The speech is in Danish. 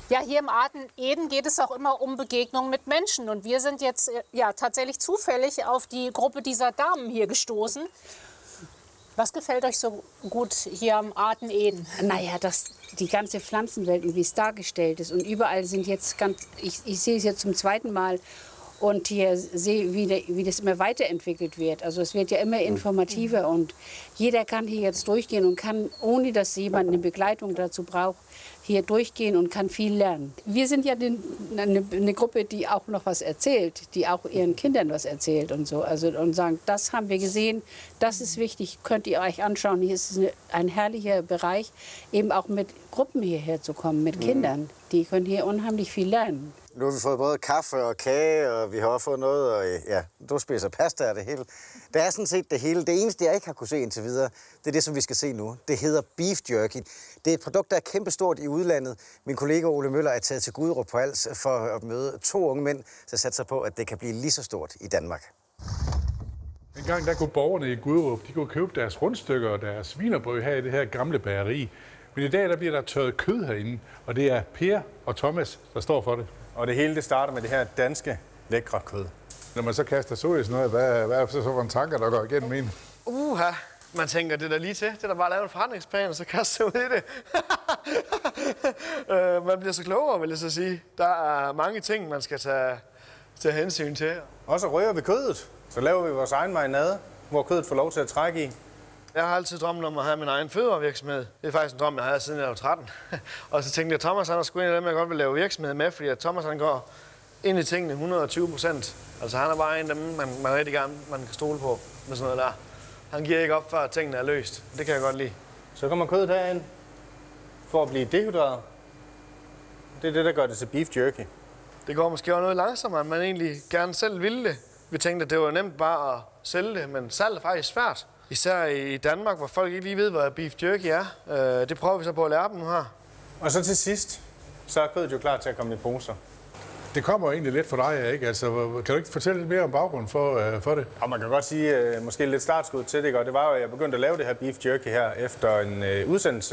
Ja, hier im Arten Eden geht es auch immer um Begegnungen mit Menschen. Und wir sind jetzt ja tatsächlich zufällig auf die Gruppe dieser Damen hier gestoßen. Was gefällt euch so gut hier am Arten Eden? Naja, die ganze Pflanzenwelt, wie es dargestellt ist. Und überall sind jetzt ich sehe es jetzt zum zweiten Mal. Und hier sehe, wie das immer weiterentwickelt wird. Also es wird ja immer informativer und jeder kann hier jetzt durchgehen und kann, ohne dass jemand eine Begleitung dazu braucht, hier durchgehen und kann viel lernen. Wir sind ja eine Gruppe, die auch noch was erzählt, die auch ihren Kindern was erzählt und so. Also, und sagen, das haben wir gesehen, das ist wichtig, könnt ihr euch anschauen. Hier ist ein herrlicher Bereich, eben auch mit Gruppen hierher zu kommen, mit Kindern. Die können hier unheimlich viel lernen. Nu har vi fået både kaffe og kage, og vi har også fået noget, og ja, du spiser pasta og det hele. Det er sådan set det hele. Det eneste, jeg ikke har kunne se indtil videre, det er det, som vi skal se nu. Det hedder beef jerky. Det er et produkt, der er kæmpestort i udlandet. Min kollega Ole Møller er taget til Guderup på Als for at møde 2 unge mænd, der satser på, at det kan blive lige så stort i Danmark. En gang der kunne borgerne i Guderup, de kunne købe deres rundstykker og deres svinerbrød her i det her gamle bageri. Men i dag der bliver der tørret kød herinde, og det er Per og Thomas, der står for det. Og det hele det starter med det her danske lækre kød. Når man så kaster så i sådan noget, hvad er så for en tanker, der går igennem en? Man tænker, det der lige til. Det er der bare at lave en forretningsplan, og så kaste sig ud i det. Man bliver så klogere, vil jeg så sige. Der er mange ting, man skal tage hensyn til. Og så rører vi kødet. Så laver vi vores egen marinade, hvor kødet får lov til at trække i. Jeg har altid drømt om at have min egen fødevarevirksomhed. Det er faktisk en drøm, jeg havde siden jeg var 13. Og så tænkte jeg, at Thomas han er sgu en af dem, jeg godt vil lave virksomhed med, fordi at Thomas han går ind i tingene 120%. Altså han er bare en af dem, man rigtig gerne man kan stole på med sådan noget der. Han giver ikke op, før tingene er løst. Det kan jeg godt lide. Så kommer kødet herind for at blive dehydreret. Det er det, der gør det til beef jerky. Det går måske også noget langsommere, end man egentlig gerne selv ville det. Vi tænkte, at det var nemt bare at sælge det, men salg er faktisk svært. Især i Danmark, hvor folk ikke lige ved, hvad beef jerky er. Det prøver vi så på at lære dem nu her. Og så til sidst, så er kødet jo klar til at komme i poser. Det kommer jo egentlig lidt for dig, ikke? Altså, kan du ikke fortælle lidt mere om baggrunden for det? Og man kan godt sige, måske lidt startskud til det, og det var jo, at jeg begyndte at lave det her beef jerky her efter en udsendelse